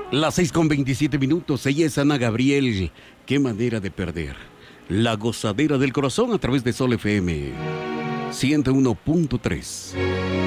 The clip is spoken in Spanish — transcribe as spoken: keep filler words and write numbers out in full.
Las seis con veintisiete minutos, ella es Ana Gabriel. Qué manera de perder. La gozadera del corazón a través de Sol F M ciento uno punto tres.